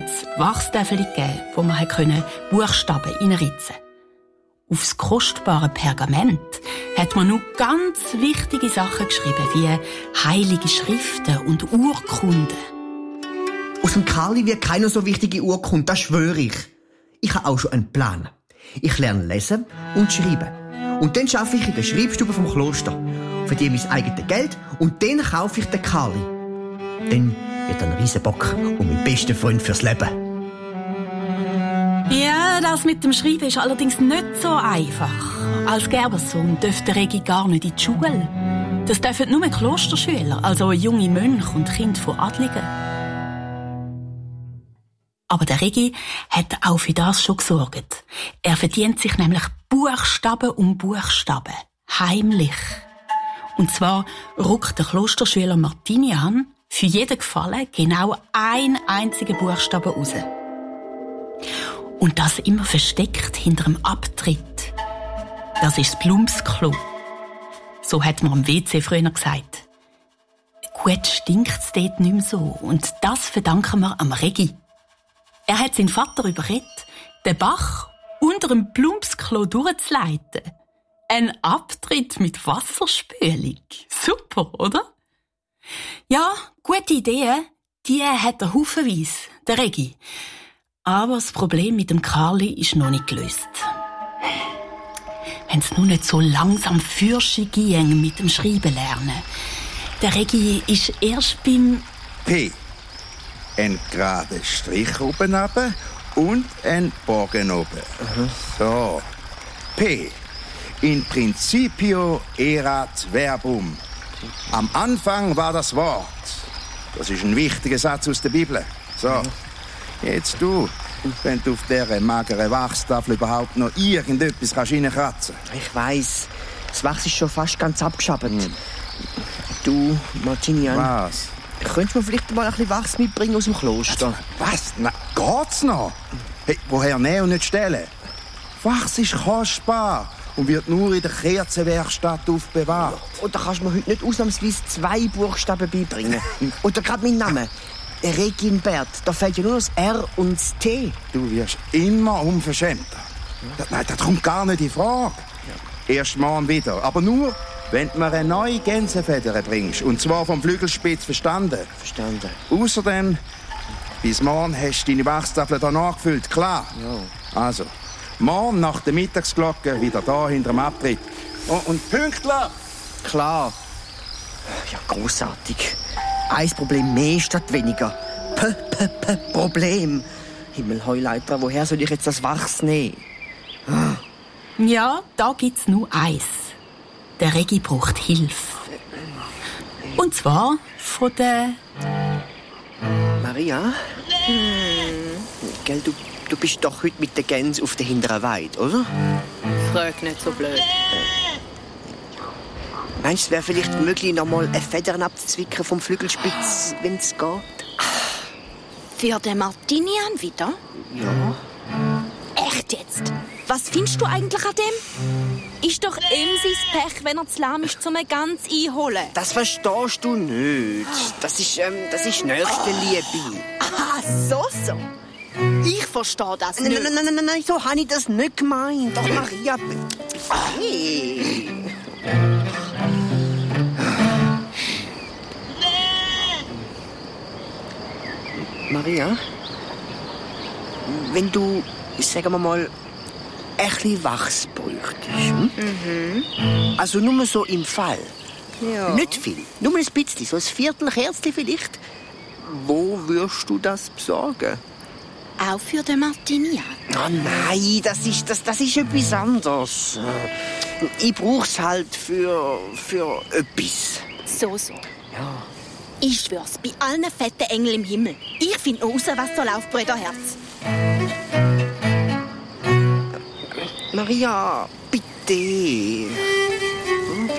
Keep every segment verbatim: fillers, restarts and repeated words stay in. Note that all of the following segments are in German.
es Wachstäfel gegeben, wo man Buchstaben reinritzen konnte. Aufs kostbare Pergament hat man nur ganz wichtige Sachen geschrieben, wie heilige Schriften und Urkunden. Aus dem Karli wird keine so wichtige Urkunde, das schwöre ich. Ich habe auch schon einen Plan. Ich lerne lesen und schreiben. Und dann arbeite ich in der Schreibstube vom Kloster. Verdiene mein eigenes Geld und dann kaufe ich den Karli. Dann wird er ein Riesenbock und mein bester Freund fürs Leben. Ja, das mit dem Schreiben ist allerdings nicht so einfach. Als Gerbersohn dürfte der Regi gar nicht in die Schule. Das dürfen nur Klosterschüler, also junge Mönche und Kinder von Adligen. Aber der Regi hat auch für das schon gesorgt. Er verdient sich nämlich Buchstaben um Buchstaben. Heimlich. Und zwar rückt der Klosterschüler Martinian für jeden Gefallen genau einen einzigen Buchstaben raus. Und das immer versteckt hinter dem Abtritt. Das ist das Plumpsklo. So hat man am W C früher gesagt. Gut stinkt es dort nicht mehr so. Und das verdanken wir am Regi. Er hat seinen Vater überredet, den Bach unter dem Plumpsklo durchzuleiten. Ein Abtritt mit Wasserspülung. Super, oder? Ja, gute Ideen, die hat er haufenweise, der Regi. Aber das Problem mit dem Karli ist noch nicht gelöst. Wenn es nur nicht so langsam Fürsche ginge mit dem Schreiben lernen. Der Regi ist erst beim... P. Ein gerader Strich oben runter und ein Bogen oben. Mhm. So. P. In principio erat verbum. Am Anfang war das Wort. Das ist ein wichtiger Satz aus der Bibel. So. Mhm. Jetzt du, wenn du auf dieser mageren Wachstafel überhaupt noch irgendetwas reinkratzen kannst. Ich weiss, das Wachs ist schon fast ganz abgeschabt. Hm. Du, Martinian. Was? Könntest du mir vielleicht mal ein bisschen Wachs mitbringen aus dem Kloster? Was? Na, geht's noch? Hey, woher nehmen und nicht stellen? Wachs ist kostbar und wird nur in der Kerzenwerkstatt aufbewahrt. Und da kannst du mir heute nicht ausnahmsweise zwei Buchstaben beibringen. Oder gerade meinen Namen. Reginbert, da fehlt ja nur das R und das T. Du wirst immer unverschämter. Ja. Nein, das kommt gar nicht in Frage. Ja. Erst morgen wieder. Aber nur, wenn du mir eine neue Gänsefeder bringst. Und zwar vom Flügelspitz verstanden. Verstanden. Außerdem, bis morgen hast du deine Wachstafel hier nachgefüllt, klar? Ja. Also, morgen nach der Mittagsglocke wieder da hinter dem Abtritt. Oh, und Pünktler! Klar. Ja, großartig. Ein Problem mehr statt weniger. P, P, P, Problem. Himmelheuleiter, woher soll ich jetzt das Wachs nehmen? Ja, da gibt's nur eins. Der Regi braucht Hilfe. Und zwar von der... Maria? Hm. Gell, du, du bist doch heute mit der Gänse auf der hinteren Weide, oder? Frag nicht so blöd. Meinst du, es wäre vielleicht möglich, noch mal eine Federn abzuzwicken vom Flügelspitz, wenn es geht? Für den Martinian wieder? Ja. Echt jetzt? Was findest du eigentlich an dem? Ist doch ihm sein Pech, wenn er zu lahm ist, um eine Gans einholen. Das verstehst du nicht. Das ist, ähm, das ist Nächstenliebe. Ah, so, so. Ich verstehe das nicht. Nein, nein, nein, nein, nein, so habe ich das nicht gemeint. Doch, Maria... Hey. Maria, wenn du, sagen wir mal, ein bisschen Wachs bräuchtest, hm? Mhm. Also nur so im Fall. Ja. Nicht viel, nur ein bisschen, so ein Viertel Kerzchen vielleicht. Wo würdest du das besorgen? Auch für den Martinian? Oh nein, das ist, das, das ist etwas anderes. Ich brauch's halt für, für etwas. So, so. Ja. Ich schwör's, bei allen fetten Engeln im Himmel. Ich find raus, was da läuft, Brüderherz. Maria, bitte. Hm?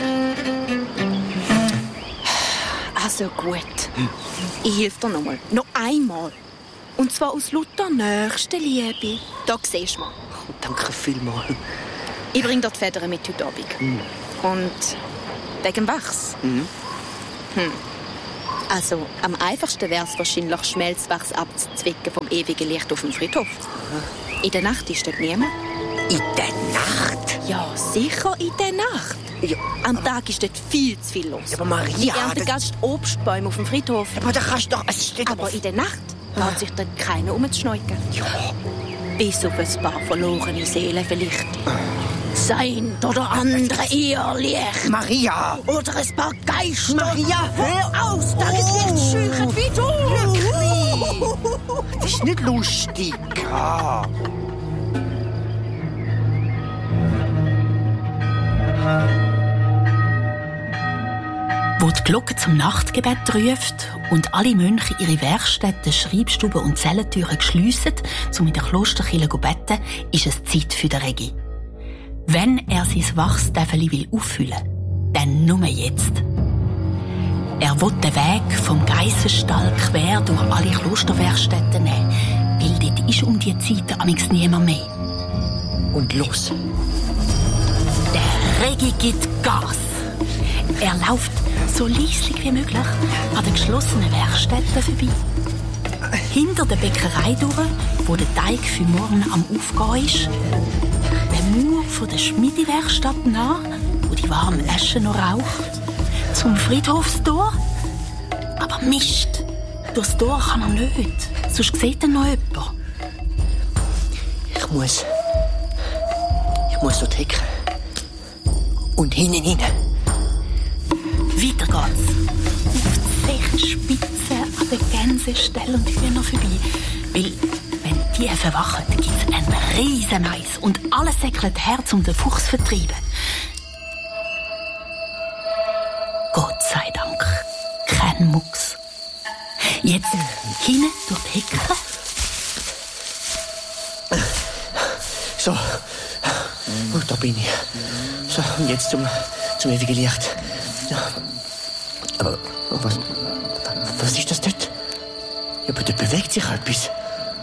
Also gut. Ich helfe dir noch mal. Noch einmal. Und zwar aus lauter Nächstenliebe. Da siehst du mal. Oh, danke vielmals. Ich bring dir die Federn mit heute Abend. Mhm. Und wegen Wachs. Mhm. Hm. Also, am einfachsten wäre es wahrscheinlich, Schmelzwachs abzuzwicken vom ewigen Licht auf dem Friedhof. In der Nacht ist dort niemand. In der Nacht? Ja, sicher in der Nacht. Ja, Am Tag ist dort viel zu viel los. Ja, aber Maria, Die ernten das- Gast Obstbäume auf dem Friedhof. aber da kannst du doch... Es steht Aber in der Nacht traut sich dort keiner umzuschneuken. Ja. Bis auf ein paar verlorene Seelen vielleicht. Sein oder andere Irrlicht. Maria! Oder ein paar Geister. Maria, hör aus! Tageslicht scheuchen wie du! Das ist nicht lustig. Ah. Wo die Glocke zum Nachtgebet ruft und alle Mönche ihre Werkstätten, Schreibstuben und Zellentüren geschliessen, um in der Klosterkirche zu beten, ist es Zeit für den Regi. Wenn er sein Wachstäfeli will auffüllen, dann nur jetzt. Er will den Weg vom Geissenstall quer durch alle Klosterwerkstätten nehmen, weil dort ist um die Zeit amigs niemand mehr. Und los. Der Regi gibt Gas. Er läuft so leislich wie möglich an den geschlossenen Werkstätten vorbei. Hinter der Bäckerei durch, wo der Teig für morgen am Aufgehen ist. Den Mauer von der Schmiedewerkstatt nach, wo die warme Asche noch raucht. Zum Friedhofstor. Aber Mist, durchs Tor kann er nicht. Sonst sieht er noch jemand. Ich muss... Ich muss dort Hecke. Und hinten rein. Weiter geht's. Auf die Zechenspitze an den Gänseställen und Hühner vorbei. Weil, wenn die verwachen, gibt's einen riesen Mais und alles säckelt her, um den Fuchs zu vertreiben. Gott sei Dank, kein Mucks. Jetzt hinten durch die Hecke. So. Und da bin ich. So, und jetzt zum, zum ewigen Licht. Ja. Aber was, was ist das dort? Ja, aber da bewegt sich etwas.